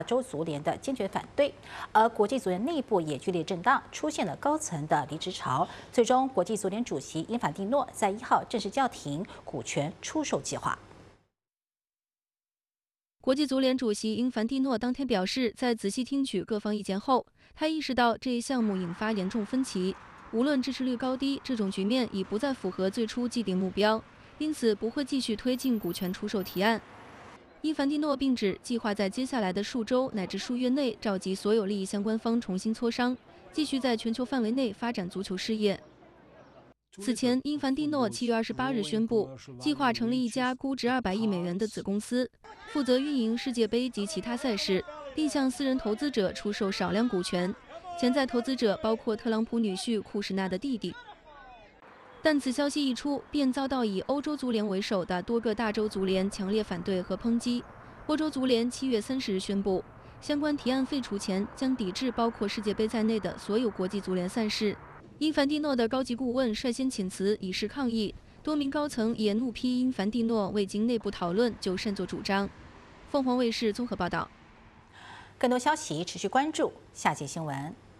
洲足联的坚决反对，而国际足联内部也剧烈震荡，出现了高层的离职潮。最终，国际足联主席因凡蒂诺在1号正式叫停股权出售计划。 国际足联主席因凡蒂诺当天表示，在仔细听取各方意见后，他意识到这一项目引发严重分歧，无论支持率高低，这种局面已不再符合最初既定目标，因此不会继续推进股权出售提案。因凡蒂诺并指，计划在接下来的数周乃至数月内召集所有利益相关方重新磋商，继续在全球范围内发展足球事业。此前，因凡蒂诺7月28日宣布，计划成立一家估值200亿美元的子公司，负责运营世界杯及其他赛事，并向私人投资者出售少量股权。潜在投资者包括特朗普女婿库什纳的弟弟。但此消息一出，便遭到以欧洲足联为首的多个大洲足联强烈反对和抨击。欧洲足联7月30日宣布，相关提案废除前将抵制包括世界杯在内的所有国际足联赛事。因凡蒂诺的高级顾问率先请辞以示抗议，多名高层也怒批因凡蒂诺未经内部讨论就擅作主张。凤凰卫视综合报道。 更多消息持续关注下节新闻。